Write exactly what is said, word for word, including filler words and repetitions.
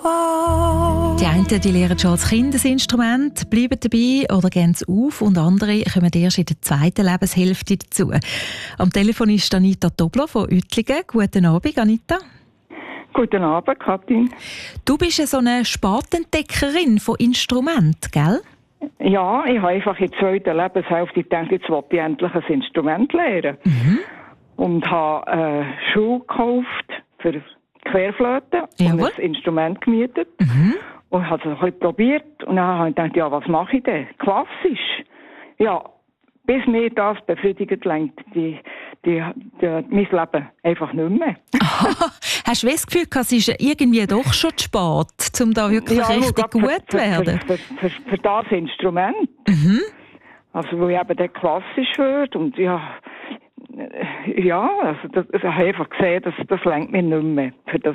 Die einen die lernen schon als Kind das Instrument, bleiben dabei oder gehen es auf und andere kommen erst in der zweiten Lebenshälfte dazu. Am Telefon ist Anita Tobler von Uettlingen. Guten Abend, Anita. Guten Abend, Katrin. Du bist ja so eine Spätentdeckerin von Instrumenten, gell? Ja, ich habe einfach in der zweiten Lebenshälfte gedacht, jetzt will ich endlich ein Instrument lernen. Mhm. Und habe eine Schule gekauft für Querflöte und ein Instrument gemietet. Mhm. Und habe es ein bisschen probiert. Und dann habe ich gedacht, ja, was mache ich denn? Klassisch. Ja, bis mir das befriedigt lenkt, die, die, die, mein Leben einfach nicht mehr. Hast du das Gefühl, es ist irgendwie doch schon zu spät, um da wirklich ja, richtig gut zu werden? Für, für, für, für das Instrument. Mhm. Also, wo ich eben dann klassisch wird und ja, ja, also das, ich habe einfach gesehen, dass das lenkt mir nicht mehr für das